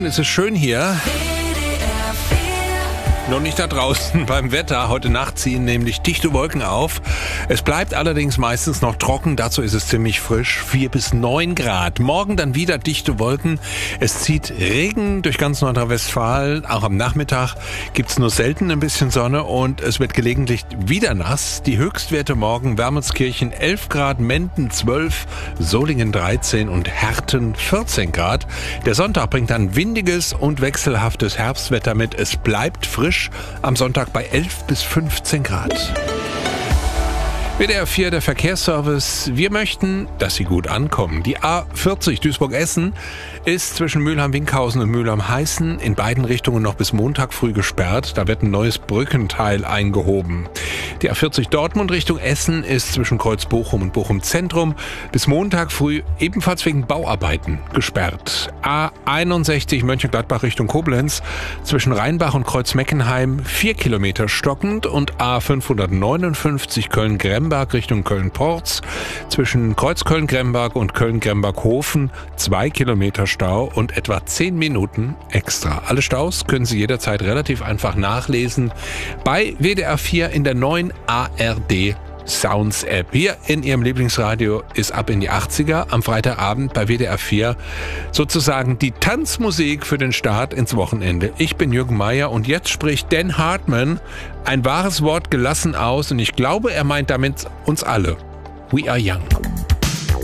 Es ist schön hier. Noch nicht da draußen beim Wetter. Heute Nacht ziehen nämlich dichte Wolken auf. Es bleibt allerdings meistens noch trocken. Dazu ist es ziemlich frisch. 4 bis 9 Grad. Morgen dann wieder dichte Wolken. Es zieht Regen durch ganz Nordrhein-Westfalen. Auch am Nachmittag gibt's nur selten ein bisschen Sonne und es wird gelegentlich wieder nass. Die Höchstwerte morgen: Wermelskirchen 11 Grad, Menden 12, Solingen 13 und Herten 14 Grad. Der Sonntag bringt dann windiges und wechselhaftes Herbstwetter mit. Es bleibt frisch. Am Sonntag bei 11 bis 15 Grad. WDR 4, der Verkehrsservice. Wir möchten, dass Sie gut ankommen. Die A40 Duisburg-Essen ist zwischen Mülheim-Winkhausen und Mülheim-Heißen in beiden Richtungen noch bis Montag früh gesperrt. Da wird ein neues Brückenteil eingehoben. Die A40 Dortmund Richtung Essen ist zwischen Kreuz-Bochum und Bochum-Zentrum bis Montag früh ebenfalls wegen Bauarbeiten gesperrt. A61 Mönchengladbach Richtung Koblenz zwischen Rheinbach und Kreuz-Meckenheim 4 Kilometer stockend und A559 Köln-Gremberg Richtung Köln-Porz zwischen Kreuz-Köln-Gremberg und Köln-Gremberg-Hofen 2 Kilometer Stau und etwa 10 Minuten extra. Alle Staus können Sie jederzeit relativ einfach nachlesen bei WDR 4 in der neuen ARD Sounds App. Hier in Ihrem Lieblingsradio ist ab in die 80er am Freitagabend bei WDR 4 sozusagen die Tanzmusik für den Start ins Wochenende. Ich bin Jürgen Meier und jetzt spricht Dan Hartman ein wahres Wort gelassen aus und ich glaube, er meint damit uns alle. We are young.